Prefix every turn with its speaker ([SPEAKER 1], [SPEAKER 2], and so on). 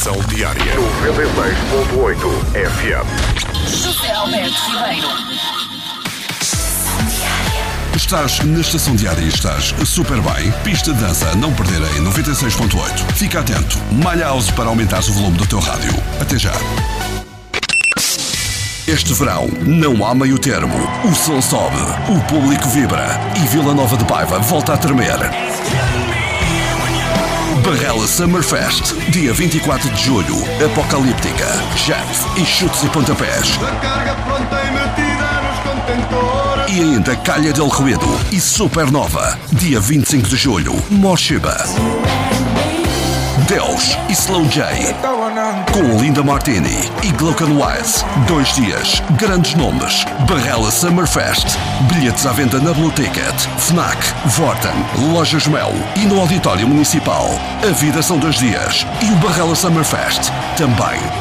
[SPEAKER 1] São diária 96.8 FM.
[SPEAKER 2] José Alberto Ribeiro.
[SPEAKER 3] Estás na Estação Diária e estás super bem. Pista de dança, não perder em 96.8. Fica atento. Malha House para aumentar o volume do teu rádio. Até já. Este verão não há meio termo. O som sobe, o público vibra e Vila Nova de Paiva volta a tremer. Barrela Summerfest, dia 24 de julho. Apocalíptica, Jeff e chutes e pontapés. E ainda Calha del Ruedo e Supernova, dia 25 de julho. Morshiba, Deus e Slow J, com Linda Martini e Glaucan Wise. 2 dias, grandes nomes. Barrela Summerfest. Bilhetes à venda na Blue Ticket, Fnac, Vorten, Lojas Mel e no Auditório Municipal. A vida são 2 dias e o Barrela Summerfest também.